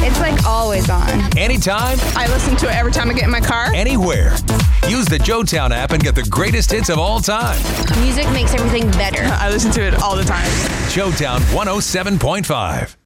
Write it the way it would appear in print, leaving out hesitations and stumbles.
It's like always on. Anytime, I listen to it every time I get in my car. anywhere. Use the JoeTown app and get the greatest hits of all time. Music makes everything better. I listen to it all the time. JoeTown 107.5.